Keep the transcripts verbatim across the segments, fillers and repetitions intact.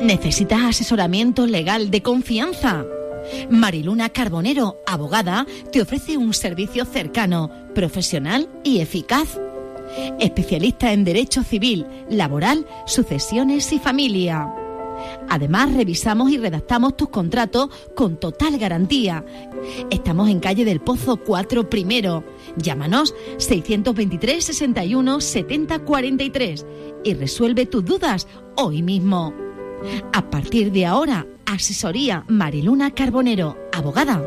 ¿Necesitas asesoramiento legal de confianza? Mariluna Carbonero, abogada, te ofrece un servicio cercano, profesional y eficaz. Especialista en Derecho Civil, Laboral, Sucesiones y Familia. Además, revisamos y redactamos tus contratos con total garantía. Estamos en calle del Pozo cuatro Primero. Llámanos seiscientos veintitrés, sesenta y uno, setenta, cuarenta y tres y resuelve tus dudas hoy mismo. A partir de ahora, asesoría Mariluna Carbonero, abogada.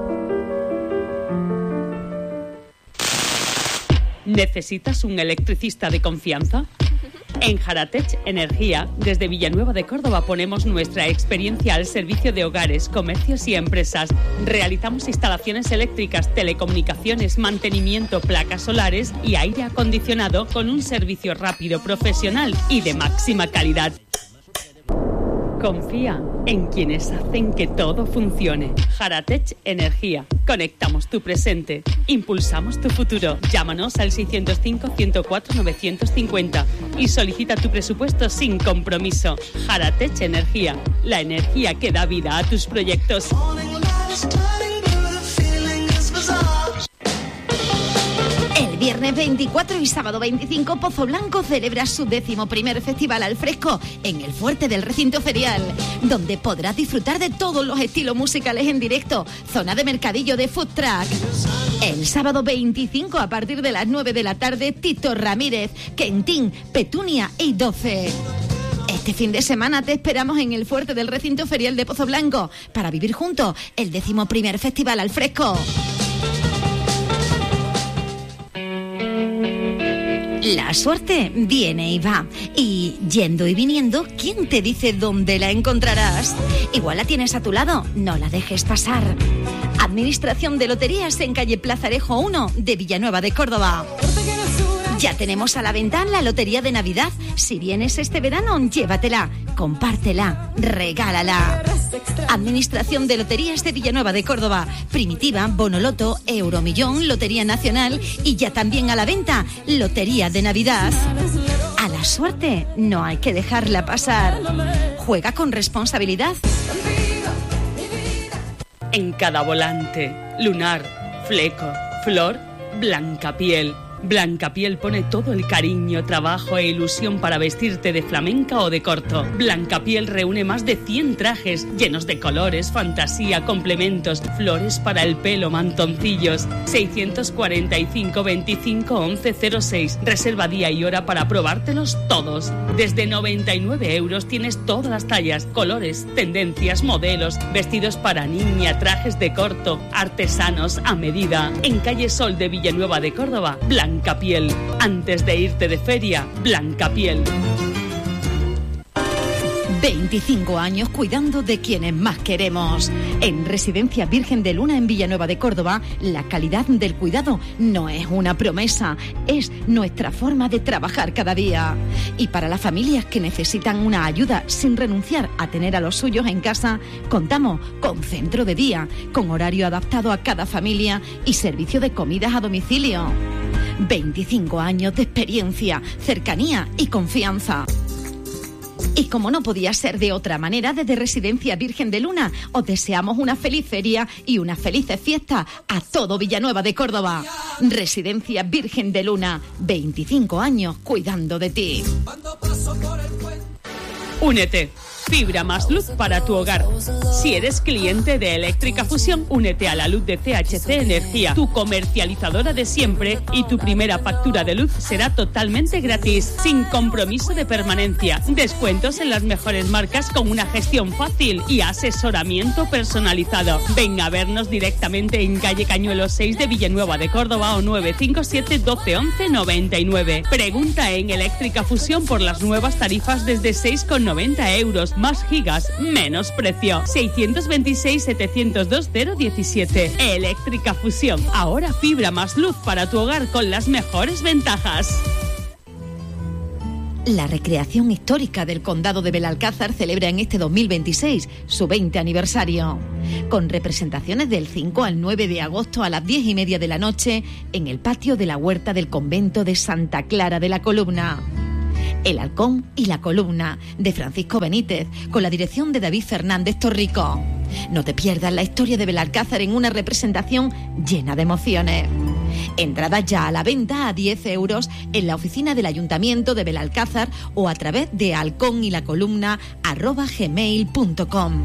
¿Necesitas un electricista de confianza? En Jaratech Energía, desde Villanueva de Córdoba, ponemos nuestra experiencia al servicio de hogares, comercios y empresas. Realizamos instalaciones eléctricas, telecomunicaciones, mantenimiento, placas solares y aire acondicionado con un servicio rápido, profesional y de máxima calidad. Confía en quienes hacen que todo funcione. Jaratech Energía. Conectamos tu presente. Impulsamos tu futuro. Llámanos al seiscientos cinco, ciento cuatro, novecientos cincuenta y solicita tu presupuesto sin compromiso. Jaratech Energía. La energía que da vida a tus proyectos. El viernes veinticuatro y sábado veinticinco, Pozo Blanco celebra su décimo primer festival al fresco en el fuerte del recinto ferial, donde podrás disfrutar de todos los estilos musicales en directo, zona de mercadillo de food truck. El sábado veinticinco, a partir de las nueve de la tarde, Tito Ramírez, Quentín, Petunia y doce. Este fin de semana te esperamos en el fuerte del recinto ferial de Pozo Blanco para vivir juntos el décimo primer festival al fresco. La suerte viene y va, y yendo y viniendo, ¿quién te dice dónde la encontrarás? Igual la tienes a tu lado, no la dejes pasar. Administración de Loterías en calle Plazarejo uno de Villanueva de Córdoba. Ya tenemos a la venta la lotería de Navidad. Si vienes este verano, llévatela, compártela, regálala. Administración de Loterías de Villanueva de Córdoba. Primitiva, Bonoloto, Euromillón, Lotería Nacional y ya también a la venta Lotería de Navidad. A la suerte no hay que dejarla pasar. Juega con responsabilidad. En cada volante, lunar, fleco, flor, Blancapiel. Blancapiel pone todo el cariño, trabajo e ilusión para vestirte de flamenca o de corto. Blancapiel reúne más de cien trajes llenos de colores, fantasía, complementos, flores para el pelo, mantoncillos. seiscientos cuarenta y cinco, veinticinco, once cero seis. Reserva día y hora para probártelos todos. Desde noventa y nueve euros tienes todas las tallas, colores, tendencias, modelos, vestidos para niña, trajes de corto, artesanos a medida. En calle Sol de Villanueva de Córdoba, Blancapiel. Blancapiel. Antes de irte de feria, Blancapiel. veinticinco años cuidando de quienes más queremos. En Residencia Virgen de Luna en Villanueva de Córdoba, la calidad del cuidado no es una promesa, es nuestra forma de trabajar cada día. Y para las familias que necesitan una ayuda sin renunciar a tener a los suyos en casa, contamos con centro de día, con horario adaptado a cada familia y servicio de comidas a domicilio. veinticinco años de experiencia, cercanía y confianza. Y como no podía ser de otra manera, desde Residencia Virgen de Luna os deseamos una feliz feria y unas felices fiestas a todo Villanueva de Córdoba. Residencia Virgen de Luna, veinticinco años cuidando de ti. Únete. Fibra más luz para tu hogar. Si eres cliente de Eléctrica Fusión, únete a la luz de C H C Energía, tu comercializadora de siempre, y tu primera factura de luz será totalmente gratis, sin compromiso de permanencia. Descuentos en las mejores marcas con una gestión fácil y asesoramiento personalizado. Ven a vernos directamente en calle Cañuelo seis de Villanueva de Córdoba o nueve cinco siete, doce, once, noventa y nueve. Pregunta en Eléctrica Fusión por las nuevas tarifas desde seis con noventa euros. Más gigas, menos precio. seiscientos veintiséis, setecientos dos, cero diecisiete. Eléctrica Fusión. Ahora fibra más luz para tu hogar con las mejores ventajas. La recreación histórica del Condado de Belalcázar celebra en este dos mil veintiséis su veinte aniversario, con representaciones del cinco al nueve de agosto a las diez y media de la noche en el patio de la huerta del convento de Santa Clara de la Columna. El Halcón y la Columna, de Francisco Benítez, con la dirección de David Fernández Torrico. No te pierdas la historia de Belalcázar en una representación llena de emociones. Entradas ya a la venta a diez euros en la oficina del Ayuntamiento de Belalcázar o a través de halcón y la columna arroba gmail punto com.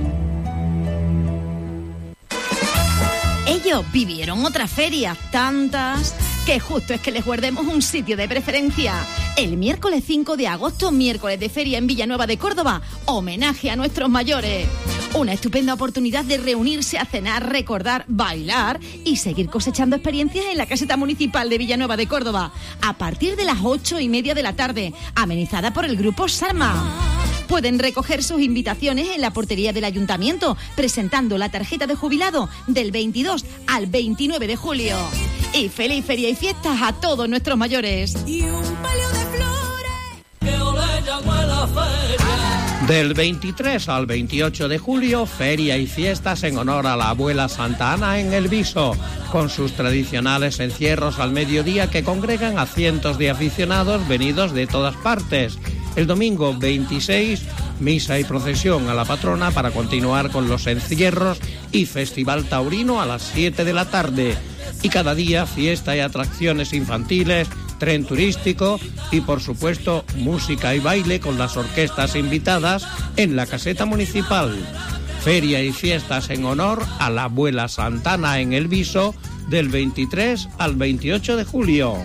Ellos vivieron otras ferias, tantas, que justo es que les guardemos un sitio de preferencia. El miércoles cinco de agosto, miércoles de feria en Villanueva de Córdoba, homenaje a nuestros mayores. Una estupenda oportunidad de reunirse a cenar, recordar, bailar y seguir cosechando experiencias en la caseta municipal de Villanueva de Córdoba, a partir de las ocho y media de la tarde, amenizada por el grupo Sarma. Pueden recoger sus invitaciones en la portería del Ayuntamiento, presentando la tarjeta de jubilado del veintidós al veintinueve de julio. Y feliz feria y fiestas a todos nuestros mayores. Y un palio de flores que ole llamó a la feria. Del veintitrés al veintiocho de julio, feria y fiestas en honor a la abuela Santa Ana en El Viso, con sus tradicionales encierros al mediodía que congregan a cientos de aficionados venidos de todas partes. El domingo veintiséis, misa y procesión a la patrona para continuar con los encierros y festival taurino a las siete de la tarde. Y cada día fiesta y atracciones infantiles, tren turístico y por supuesto música y baile con las orquestas invitadas en la caseta municipal. Feria y fiestas en honor a la abuela Santa Ana en El Viso del veintitrés al veintiocho de julio.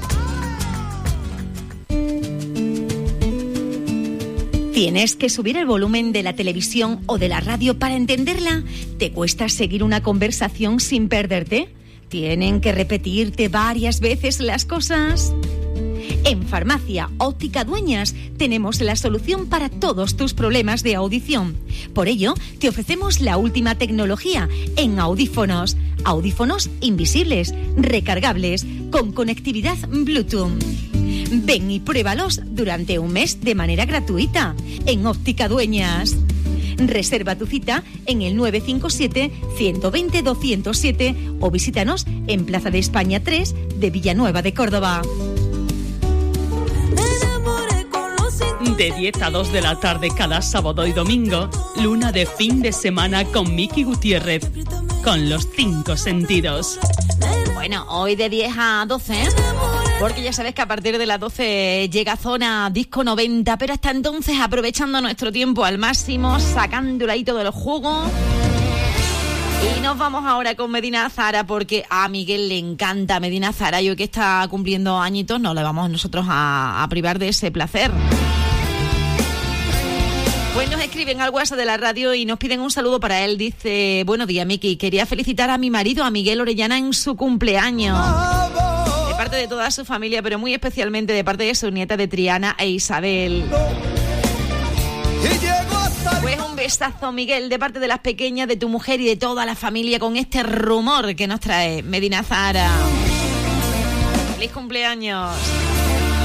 ¿Tienes que subir el volumen de la televisión o de la radio para entenderla? ¿Te cuesta seguir una conversación sin perderte? ¿Tienen que repetirte varias veces las cosas? En Farmacia Óptica Dueñas tenemos la solución para todos tus problemas de audición. Por ello, te ofrecemos la última tecnología en audífonos. Audífonos invisibles, recargables, con conectividad Bluetooth. Ven y pruébalos durante un mes de manera gratuita en Óptica Dueñas. Reserva tu cita en el nueve cinco siete, uno dos cero, dos cero siete o visítanos en Plaza de España tres de Villanueva de Córdoba. De diez a dos de la tarde cada sábado y domingo, luna de fin de semana con Miki Gutiérrez, con los cinco sentidos. Bueno, hoy de diez a doce, porque ya sabes que a partir de las doce llega Zona Disco noventa, pero hasta entonces aprovechando nuestro tiempo al máximo, sacándole ahí todo el jugo. Y nos vamos ahora con Medina Zara, porque a Miguel le encanta Medina Zara y hoy que está cumpliendo añitos no le vamos nosotros a, a privar de ese placer. Pues nos escriben al WhatsApp de la radio y nos piden un saludo para él. Dice: buenos días, Miki, quería felicitar a mi marido, a Miguel Orellana, en su cumpleaños. De parte de toda su familia, pero muy especialmente de parte de su nieta de Triana e Isabel. Pues un besazo, Miguel, de parte de las pequeñas, de tu mujer y de toda la familia, con este rumor que nos trae Medina Zara. ¡Feliz cumpleaños!